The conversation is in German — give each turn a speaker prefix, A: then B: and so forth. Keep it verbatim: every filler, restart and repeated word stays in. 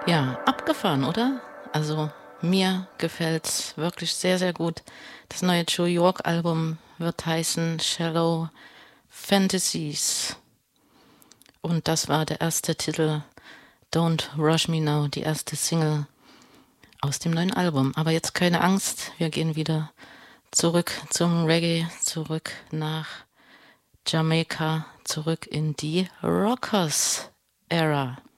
A: Ja, abgefahren, oder? Also, mir gefällt's wirklich sehr, sehr gut. Das neue Joe York-Album wird heißen „Shallow Fantasies“ und das war der erste Titel „Don't Rush Me Now“, die erste Single aus dem neuen Album. Aber jetzt keine Angst, wir gehen wieder zurück zum Reggae, zurück nach Jamaika, zurück in die Rockers-Ära.